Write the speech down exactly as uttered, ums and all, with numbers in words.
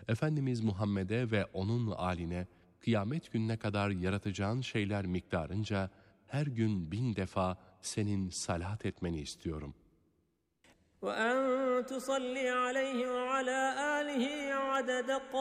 Efendimiz Muhammed'e ve onun âline kıyamet gününe kadar yaratacağın şeyler miktarınca her gün bin defa senin salat etmeni istiyorum. وَاَنْ تُصَلِّ عَلَيْهِ وَعَلَى آلِهِ عَدَدَ